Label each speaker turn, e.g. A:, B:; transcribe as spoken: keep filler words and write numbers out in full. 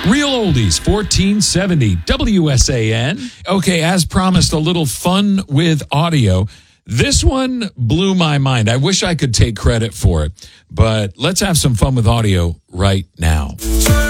A: Real Oldies, fourteen seventy W S A N. Okay, as promised, a little fun with audio. This one blew my mind. I wish I could take credit for it, but let's have some fun with audio right now.